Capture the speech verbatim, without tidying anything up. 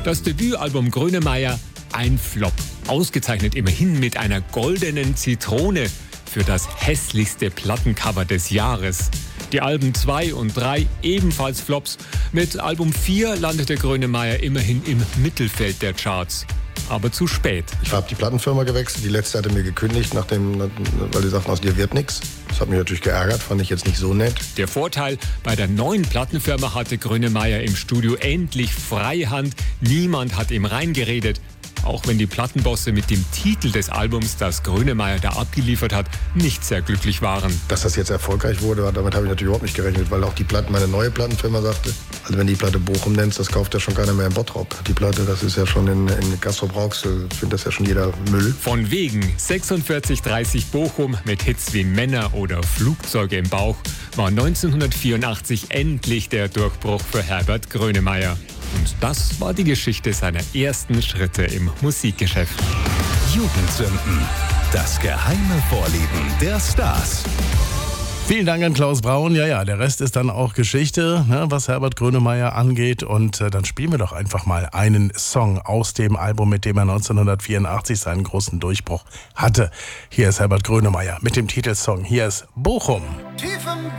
Das Debütalbum Grönemeyer, ein Flop. Ausgezeichnet immerhin mit einer goldenen Zitrone für das hässlichste Plattencover des Jahres. Die Alben zwei und drei ebenfalls Flops. Mit Album vier landete Grönemeyer immerhin im Mittelfeld der Charts. Aber zu spät. Ich habe die Plattenfirma gewechselt. Die letzte hatte mir gekündigt, nachdem, weil die sagten, aus dir wird nichts. Das hat mich natürlich geärgert, fand ich jetzt nicht so nett. Der Vorteil, bei der neuen Plattenfirma hatte Grönemeyer im Studio endlich Freihand. Niemand hat ihm reingeredet. Auch wenn die Plattenbosse mit dem Titel des Albums, das Grönemeyer da abgeliefert hat, nicht sehr glücklich waren. Dass das jetzt erfolgreich wurde, damit habe ich natürlich überhaupt nicht gerechnet, weil auch die Platten, meine neue Plattenfirma sagte, also wenn die Platte Bochum nennst, das kauft ja schon keiner mehr in Bottrop. Die Platte, das ist ja schon in, in Castrop-Rauxel, ich finde das ja schon jeder Müll. Von wegen sechsundvierzig dreißig Bochum mit Hits wie Männer oder Flugzeuge im Bauch war neunzehnhundertvierundachtzig endlich der Durchbruch für Herbert Grönemeyer. Und das war die Geschichte seiner ersten Schritte im Musikgeschäft. Jugendsünden. Das geheime Vorlieben der Stars. Vielen Dank an Klaus Braun. Ja, ja, der Rest ist dann auch Geschichte, ne, was Herbert Grönemeyer angeht. Und äh, dann spielen wir doch einfach mal einen Song aus dem Album, mit dem er neunzehnhundertvierundachtzig seinen großen Durchbruch hatte. Hier ist Herbert Grönemeyer mit dem Titelsong. Hier ist Bochum.